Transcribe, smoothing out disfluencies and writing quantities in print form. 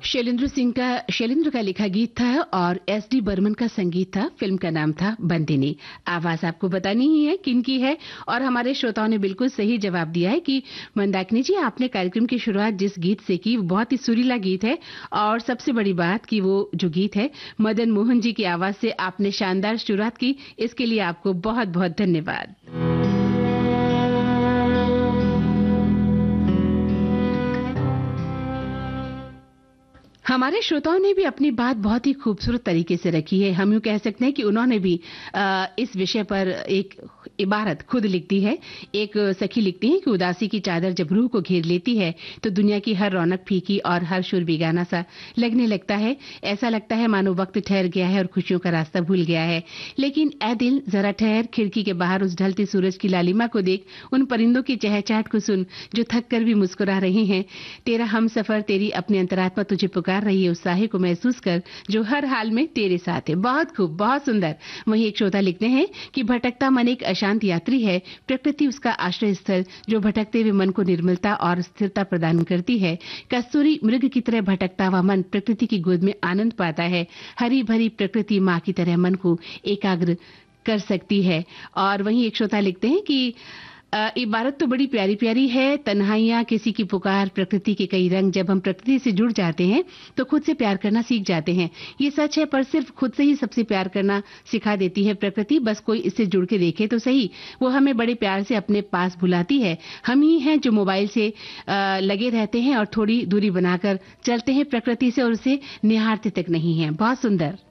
शैलेंद्र का लिखा गीत था और एस.डी. बर्मन का संगीत था। फिल्म का नाम था बंदिनी। आवाज आपको बतानी ही है किनकी है और हमारे श्रोताओं ने बिल्कुल सही जवाब दिया है कि मंदाकिनी जी, आपने कार्यक्रम की शुरुआत जिस गीत से की वो बहुत ही सुरीला गीत है और सबसे बड़ी बात कि वो जो गीत है मदन मोहन जी की आवाज से आपने शानदार शुरुआत की। इसके लिए आपको बहुत बहुत धन्यवाद। हमारे श्रोताओं ने भी अपनी बात बहुत ही खूबसूरत तरीके से रखी है। हम यूं कह सकते हैं कि उन्होंने भी इस विषय पर एक इबारत खुद लिखती है। एक सखी लिखती है कि उदासी की चादर जब रूह को घेर लेती है तो दुनिया की हर रौनक फीकी और हर शुर बेगाना सा लगने लगता है। ऐसा लगता है मानो वक्त ठहर गया है और खुशियों का रास्ता भूल गया है। लेकिन ऐ दिल जरा ठहर, खिड़की के बाहर उस ढलती सूरज की लालिमा को देख, उन परिंदों की चहचहाट को सुन जो थक कर भी मुस्कुरा रहे हैं। तेरा हम सफर, तेरी अपनी अंतरात्मा तुझे पुकार रही है, उस साहे को महसूस कर जो हर हाल में तेरे साथ है। बहुत खूब, बहुत सुंदर। वहीं एक श्रोता लिखते हैं कि भटकता मन एक अशांत यात्री है, प्रकृति उसका आश्रय स्थल जो भटकते हुए मन को निर्मलता और स्थिरता प्रदान करती है। कस्तूरी मृग की तरह भटकता हुआ मन प्रकृति की गोद में आनंद पाता है। हरी भरी प्रकृति माँ की तरह मन को एकाग्र कर सकती है। और वहीं एक श्रोता लिखते हैं कि इबारत तो बड़ी प्यारी प्यारी है। तन्हाइयां, किसी की पुकार, प्रकृति के कई रंग। जब हम प्रकृति से जुड़ जाते हैं तो खुद से प्यार करना सीख जाते हैं। ये सच है, पर सिर्फ खुद से ही सबसे प्यार करना सिखा देती है प्रकृति। बस कोई इससे जुड़ के देखे तो सही, वो हमें बड़े प्यार से अपने पास बुलाती है। हम ही हैं जो मोबाइल से लगे रहते हैं और थोड़ी दूरी बनाकर चलते हैं प्रकृति से और उसे निहारते तक नहीं है। बहुत सुंदर।